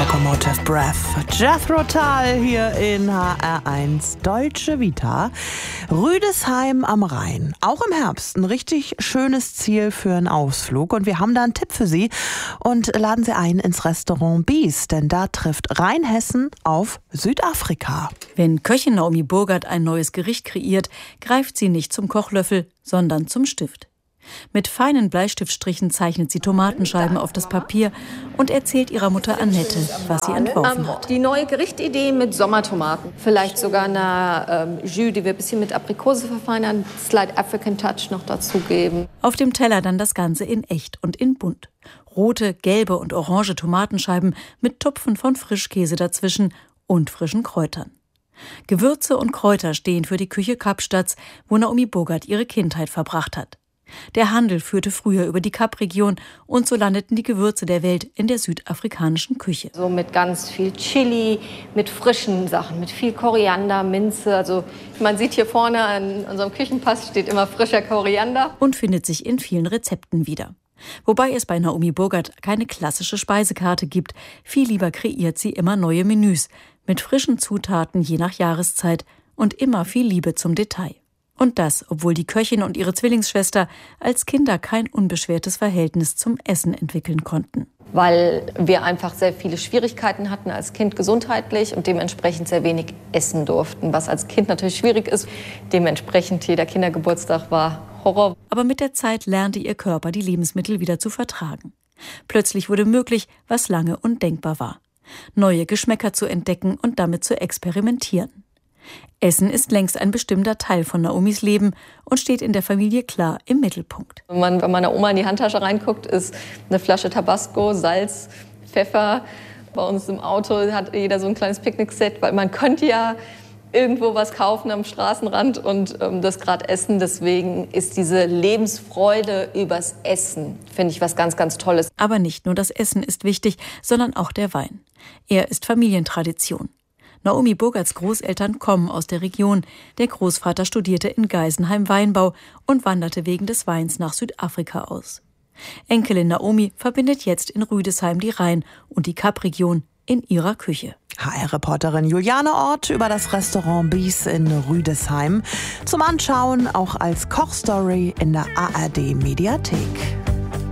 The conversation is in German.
Locomotive Breath. Jethro Tull hier in HR1 Deutsche Vita. Rüdesheim am Rhein. Auch im Herbst ein richtig schönes Ziel für einen Ausflug. Und wir haben da einen Tipp für Sie und laden Sie ein ins Restaurant Bies. Denn da trifft Rheinhessen auf Südafrika. Wenn Köchin Naomi Burgert ein neues Gericht kreiert, greift sie nicht zum Kochlöffel, sondern zum Stift. Mit feinen Bleistiftstrichen zeichnet sie Tomatenscheiben auf das Papier und erzählt ihrer Mutter Annette, was sie entworfen hat. Die neue Gerichtidee mit Sommertomaten. Vielleicht sogar eine Jus, die wir ein bisschen mit Aprikose verfeinern, Slight African Touch noch dazugeben. Auf dem Teller dann das Ganze in echt und in bunt. Rote, gelbe und orange Tomatenscheiben mit Tupfen von Frischkäse dazwischen und frischen Kräutern. Gewürze und Kräuter stehen für die Küche Kapstadts, wo Naomi Burgert ihre Kindheit verbracht hat. Der Handel führte früher über die Kapregion und so landeten die Gewürze der Welt in der südafrikanischen Küche. So mit ganz viel Chili, mit frischen Sachen, mit viel Koriander, Minze. Also man sieht hier vorne an unserem Küchenpass steht immer frischer Koriander. Und findet sich in vielen Rezepten wieder. Wobei es bei Naomi Burgert keine klassische Speisekarte gibt. Viel lieber kreiert sie immer neue Menüs mit frischen Zutaten je nach Jahreszeit und immer viel Liebe zum Detail. Und das, obwohl die Köchin und ihre Zwillingsschwester als Kinder kein unbeschwertes Verhältnis zum Essen entwickeln konnten. Weil wir einfach sehr viele Schwierigkeiten hatten als Kind gesundheitlich und dementsprechend sehr wenig essen durften. Was als Kind natürlich schwierig ist. Dementsprechend jeder Kindergeburtstag war Horror. Aber mit der Zeit lernte ihr Körper die Lebensmittel wieder zu vertragen. Plötzlich wurde möglich, was lange undenkbar war. Neue Geschmäcker zu entdecken und damit zu experimentieren. Essen ist längst ein bestimmter Teil von Naomis Leben und steht in der Familie klar im Mittelpunkt. Wenn man bei meiner Oma in die Handtasche reinguckt, ist eine Flasche Tabasco, Salz, Pfeffer. Bei uns im Auto hat jeder so ein kleines Picknickset, weil man könnte ja irgendwo was kaufen am Straßenrand und das gerade essen. Deswegen ist diese Lebensfreude übers Essen, finde ich, was ganz, ganz Tolles. Aber nicht nur das Essen ist wichtig, sondern auch der Wein. Er ist Familientradition. Naomi Burgerts Großeltern kommen aus der Region. Der Großvater studierte in Geisenheim Weinbau und wanderte wegen des Weins nach Südafrika aus. Enkelin Naomi verbindet jetzt in Rüdesheim die Rhein- und die Kapregion in ihrer Küche. HR-Reporterin Juliane Ort über das Restaurant Bies in Rüdesheim. Zum Anschauen auch als Kochstory in der ARD-Mediathek.